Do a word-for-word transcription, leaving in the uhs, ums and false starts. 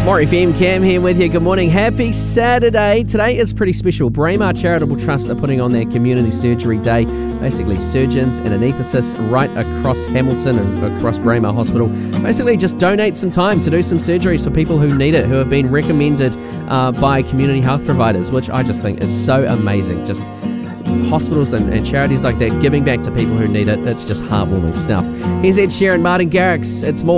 More F M, Cam here with you. Good morning. Happy Saturday. Today is pretty special. Braemar Charitable Trust are putting on their Community Surgery Day. Basically, surgeons and anaesthetists right across Hamilton and across Braemar Hospital basically just donate some time to do some surgeries for people who need it, who have been recommended uh, by community health providers, which I just think is so amazing. Just hospitals and, and charities like that giving back to people who need it. It's just heartwarming stuff. Here's Ed Sheeran, Martin Garrix. It's more.